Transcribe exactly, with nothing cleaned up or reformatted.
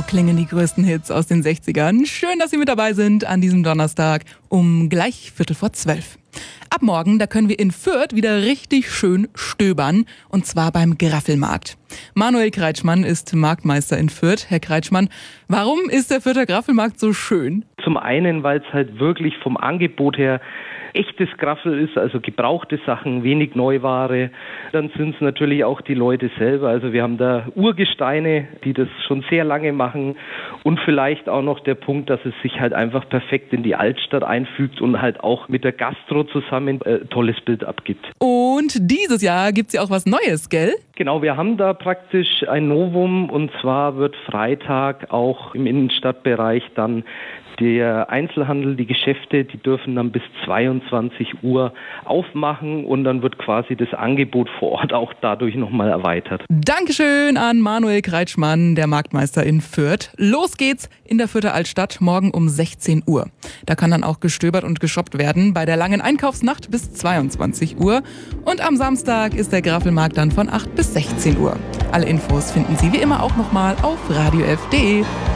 So klingen die größten Hits aus den sechzigern. Schön, dass Sie mit dabei sind an diesem Donnerstag um gleich Viertel vor zwölf. Ab morgen, da können wir in Fürth wieder richtig schön stöbern, und zwar beim Graffelmarkt. Manuel Kreitschmann ist Marktmeister in Fürth. Herr Kreitschmann, warum ist der Fürther Graffelmarkt so schön? Zum einen, weil es halt wirklich vom Angebot her echtes Graffel ist, also gebrauchte Sachen, wenig Neuware. Dann sind es natürlich auch die Leute selber. Also wir haben da Urgesteine, die das schon sehr lange machen. Und vielleicht auch noch der Punkt, dass es sich halt einfach perfekt in die Altstadt einfügt und halt auch mit der Gastro zusammen ein tolles Bild abgibt. Und dieses Jahr gibt's ja auch was Neues, gell? Genau, wir haben da praktisch ein Novum, und zwar wird Freitag auch im Innenstadtbereich dann der Einzelhandel, die Geschäfte, die dürfen dann bis zweiundzwanzig Uhr aufmachen, und dann wird quasi das Angebot vor Ort auch dadurch nochmal erweitert. Dankeschön an Manuel Kreitschmann, der Marktmeister in Fürth. Los geht's in der Fürther Altstadt morgen um sechzehn Uhr. Da kann dann auch gestöbert und geshoppt werden bei der langen Einkaufsnacht bis zweiundzwanzig Uhr. Und am Samstag ist der Graffelmarkt dann von acht bis sechzehn Uhr. Alle Infos finden Sie wie immer auch nochmal auf radio f punkt de.